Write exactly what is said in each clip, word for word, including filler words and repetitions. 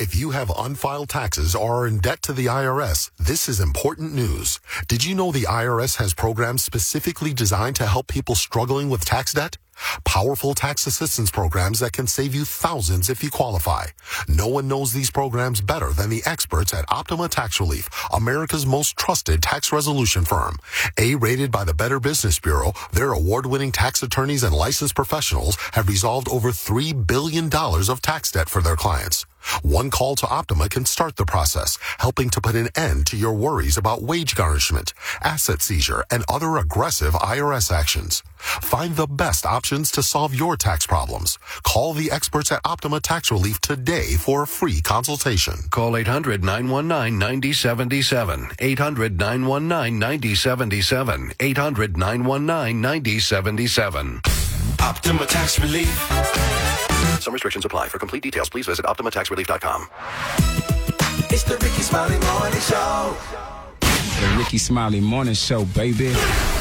If you have unfiled taxes or are in debt to the I R S, this is important news. Did you know the I R S has programs specifically designed to help people struggling with tax debt? Powerful tax assistance programs that can save you thousands if you qualify. No one knows these programs better than the experts at Optima Tax Relief, America's most trusted tax resolution firm. A-rated by the Better Business Bureau, their award-winning tax attorneys and licensed professionals have resolved over three billion dollars of tax debt for their clients. One call to Optima can start the process, helping to put an end to your worries about wage garnishment, asset seizure, and other aggressive I R S actions. Find the best options to solve your tax problems. Call the experts at Optima Tax Relief today for a free consultation. Call eight hundred, nine one nine, nine zero seven seven. eight hundred, nine one nine, nine zero seven seven. eight hundred, nine one nine, nine zero seven seven. Optima Tax Relief. Some restrictions apply. For complete details, please visit optima tax relief dot com. It's the Ricky Smiley Morning Show. The Ricky Smiley Morning Show, baby.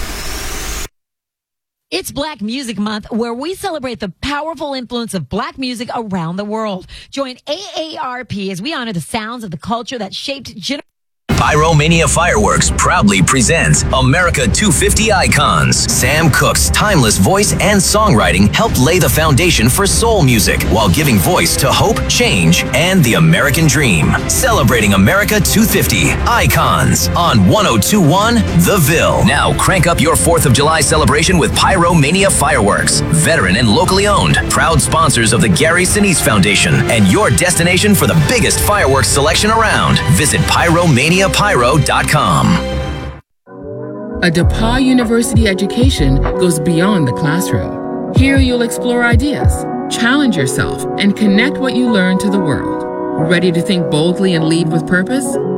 It's Black Music Month, where we celebrate the powerful influence of black music around the world. Join A A R P as we honor the sounds of the culture that shaped generations. Pyromania Fireworks proudly presents America two fifty Icons. Sam Cooke's timeless voice and songwriting helped lay the foundation for soul music while giving voice to hope, change, and the American dream. Celebrating America two fifty Icons on one oh two point one The Ville. Now crank up your fourth of July celebration with Pyromania Fireworks. Veteran and locally owned. Proud sponsors of the Gary Sinise Foundation and your destination for the biggest fireworks selection around. Visit pyromania pyro dot com. A DePauw University education goes beyond the classroom. Here you'll explore ideas, challenge yourself, and connect what you learn to the world. Ready to think boldly and lead with purpose?